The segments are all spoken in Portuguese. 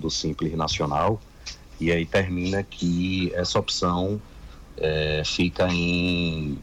do Simples Nacional, e aí termina que essa opção fica em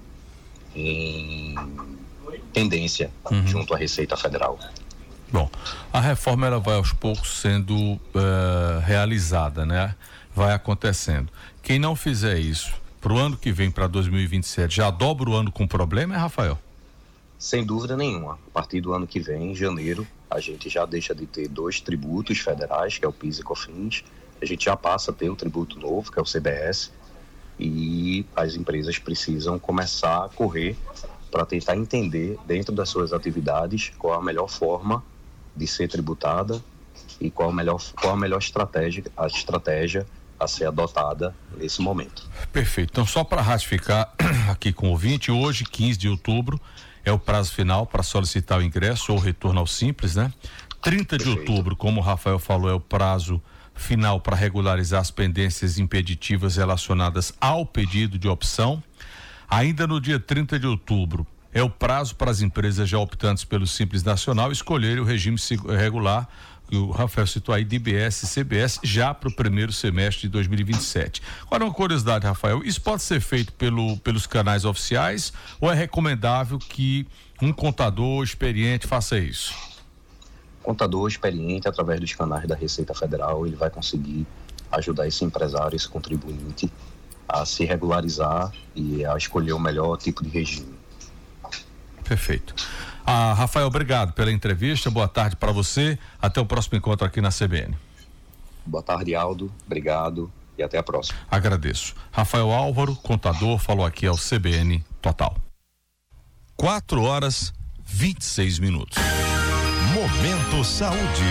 tendência junto à Receita Federal. Bom, a reforma ela vai aos poucos sendo realizada, né? Vai acontecendo. Quem não fizer isso pro ano que vem, para 2027, já dobra o ano com problema, Rafael? Sem dúvida nenhuma. A partir do ano que vem, em janeiro, a gente já deixa de ter 2 tributos federais, que é o PIS e COFINS. A gente já passa a ter o tributo novo, que é o CBS, e as empresas precisam começar a correr para tentar entender, dentro das suas atividades, qual a melhor forma de ser tributada e qual a melhor estratégia a ser adotada nesse momento. Perfeito. Então, só para ratificar aqui com o ouvinte, hoje, 15 de outubro, é o prazo final para solicitar o ingresso ou retorno ao Simples, né? 30 de outubro, como o Rafael falou, é o prazo final para regularizar as pendências impeditivas relacionadas ao pedido de opção. Ainda no dia 30 de outubro, é o prazo para as empresas já optantes pelo Simples Nacional escolherem o regime regular, que o Rafael citou aí, de IBS e CBS, já para o primeiro semestre de 2027. Agora, uma curiosidade, Rafael, isso pode ser feito pelos canais oficiais ou é recomendável que um contador experiente faça isso? Contador experiente, através dos canais da Receita Federal, ele vai conseguir ajudar esse empresário, esse contribuinte, a se regularizar e a escolher o melhor tipo de regime. Perfeito. Rafael, obrigado pela entrevista, boa tarde para você, até o próximo encontro aqui na CBN. Boa tarde, Aldo, obrigado e até a próxima. Agradeço. Rafael Álvaro, contador, falou aqui ao CBN Total. 4:26. Momento Saúde.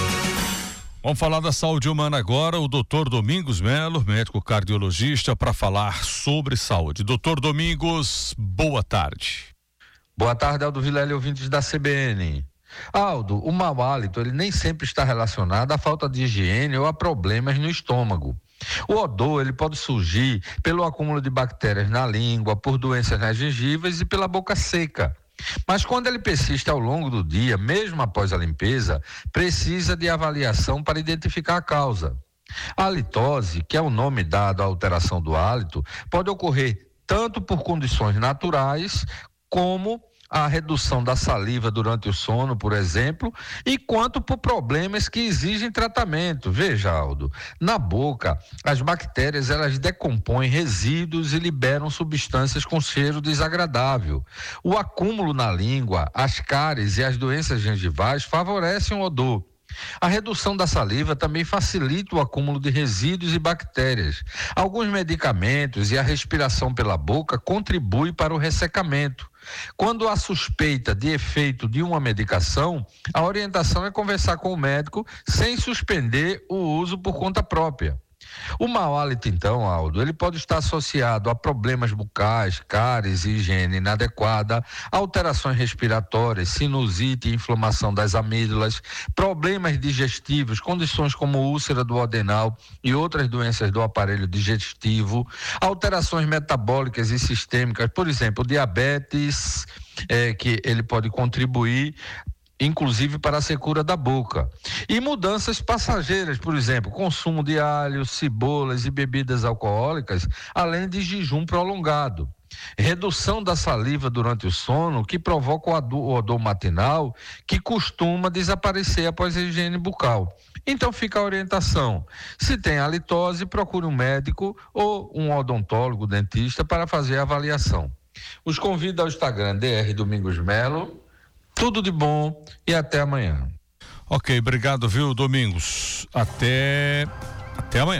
Vamos falar da saúde humana agora, o Dr. Domingos Melo, médico cardiologista, para falar sobre saúde. Dr. Domingos, boa tarde. Boa tarde, Aldo Vilela e ouvintes da CBN. Aldo, o mau hálito, ele nem sempre está relacionado à falta de higiene ou a problemas no estômago. O odor, ele pode surgir pelo acúmulo de bactérias na língua, por doenças nas gengivas e pela boca seca. Mas quando ele persiste ao longo do dia, mesmo após a limpeza, precisa de avaliação para identificar a causa. A halitose, que é o nome dado à alteração do hálito, pode ocorrer tanto por condições naturais, como a redução da saliva durante o sono, por exemplo, e quanto por problemas que exigem tratamento. Veja, Aldo, na boca, as bactérias, elas decompõem resíduos e liberam substâncias com cheiro desagradável. O acúmulo na língua, as cáries e as doenças gengivais favorecem o odor. A redução da saliva também facilita o acúmulo de resíduos e bactérias. Alguns medicamentos e a respiração pela boca contribuem para o ressecamento. Quando há suspeita de efeito de uma medicação, a orientação é conversar com o médico sem suspender o uso por conta própria. O mau hálito, então, Aldo, ele pode estar associado a problemas bucais, cáries e higiene inadequada, alterações respiratórias, sinusite e inflamação das amígdalas, problemas digestivos, condições como úlcera do duodenal e outras doenças do aparelho digestivo, alterações metabólicas e sistêmicas, por exemplo, diabetes, que ele pode contribuir, inclusive para a secura da boca. E mudanças passageiras, por exemplo, consumo de alho, cebolas e bebidas alcoólicas, além de jejum prolongado. Redução da saliva durante o sono, que provoca o odor matinal, que costuma desaparecer após a higiene bucal. Então fica a orientação. Se tem halitose, procure um médico ou um odontólogo, dentista, para fazer a avaliação. Os convido ao Instagram, Dr. Domingos Melo. Tudo de bom e até amanhã. Ok, obrigado, viu, Domingos? Até amanhã.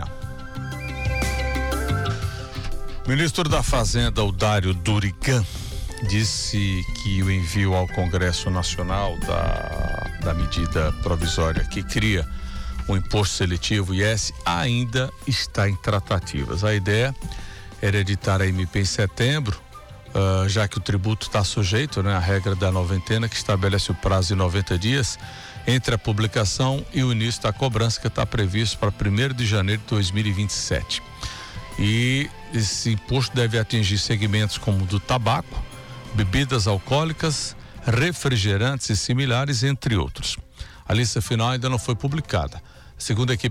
O ministro da Fazenda, o Dário Durigan, disse que o envio ao Congresso Nacional da medida provisória que cria o imposto seletivo IS ainda está em tratativas. A ideia era editar a MP em setembro, já que o tributo está sujeito, né, à regra da noventena, que estabelece o prazo de 90 dias entre a publicação e o início da cobrança, que está previsto para 1º de janeiro de 2027. E esse imposto deve atingir segmentos como do tabaco, bebidas alcoólicas, refrigerantes e similares, entre outros. A lista final ainda não foi publicada. Segundo a equipe